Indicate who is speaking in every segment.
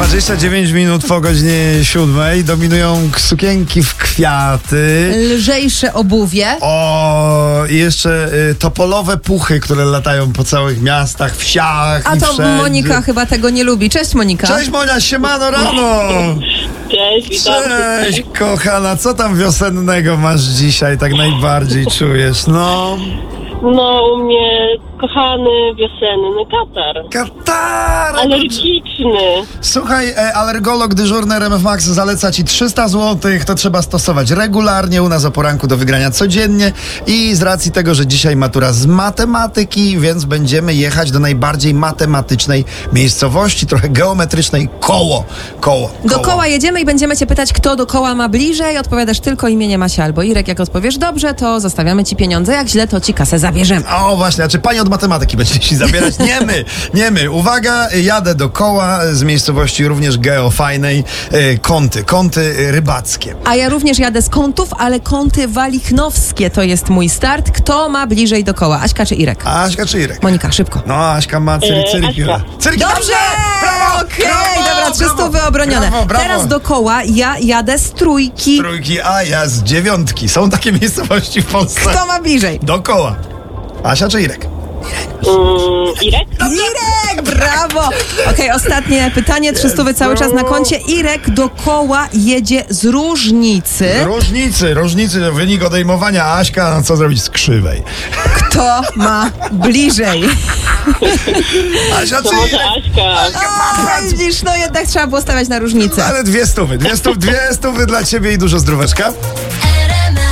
Speaker 1: 29 minut po godzinie 7. Dominują sukienki w kwiaty.
Speaker 2: Lżejsze obuwie.
Speaker 1: O, i jeszcze topolowe puchy, które latają po całych miastach, wsiach.
Speaker 2: A
Speaker 1: i
Speaker 2: to
Speaker 1: wszędzie.
Speaker 2: Monika chyba tego nie lubi. Cześć Monika.
Speaker 1: Cześć Monia, siemano rano.
Speaker 3: Cześć, witam.
Speaker 1: Cześć kochana, co tam wiosennego masz dzisiaj, tak najbardziej czujesz? No
Speaker 3: No, u mnie kochany wiosenny katar.
Speaker 1: katar.
Speaker 3: Alergiczny.
Speaker 1: Słuchaj, alergolog dyżurny RMF Max zaleca ci 300 zł, to trzeba stosować regularnie u nas o poranku do wygrania codziennie i z racji tego, że dzisiaj matura z matematyki, więc będziemy jechać do najbardziej matematycznej miejscowości, trochę geometrycznej, koło.
Speaker 2: Dookoła jedziemy i będziemy cię pytać, kto do koła ma bliżej. Odpowiadasz tylko imię Masia albo Irek. Jak odpowiesz dobrze, to zostawiamy ci pieniądze. Jak źle, to ci kasę zabierzemy.
Speaker 1: O właśnie, a czy pani od matematyki będzie ci zabierać? Nie my. Uwaga, jadę do koła z miejscowości również geofajnej, kąty rybackie.
Speaker 2: A ja również jadę z Kątów, ale Kąty Walichnowskie to jest mój start. Kto ma bliżej do koła? Aśka czy Irek?
Speaker 1: Aśka czy Irek?
Speaker 2: Monika, szybko.
Speaker 1: No, Aśka ma cyrki.
Speaker 3: Aśka.
Speaker 1: Cyrki,
Speaker 2: Dobrze!
Speaker 1: Brawo!
Speaker 2: Okej,
Speaker 1: Brawo!
Speaker 2: dobra, 300 wyobronione.
Speaker 1: Brawo.
Speaker 2: Teraz do koła ja jadę z Trójki.
Speaker 1: Trójki, a ja z 9. Są takie miejscowości w Polsce.
Speaker 2: Kto ma bliżej?
Speaker 1: Dookoła. Asia czy Irek?
Speaker 3: Irek?
Speaker 2: Irek, brawo! Okej, ostatnie pytanie, 300 cały czas na koncie. Irek do koła jedzie z Różnicy.
Speaker 1: Różnicy, wynik odejmowania. Aśka, no co zrobić z krzywej?
Speaker 2: Kto ma bliżej?
Speaker 1: Asia
Speaker 3: To
Speaker 1: czy
Speaker 3: może
Speaker 1: Irek?
Speaker 3: Aśka.
Speaker 2: A, widzisz, no jednak trzeba było stawiać na Różnicę.
Speaker 1: Ale 200 dla ciebie i dużo zdróweczka.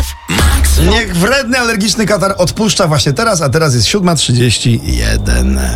Speaker 1: Niech wredny, alergiczny katar odpuszcza właśnie teraz, a teraz jest 7:31.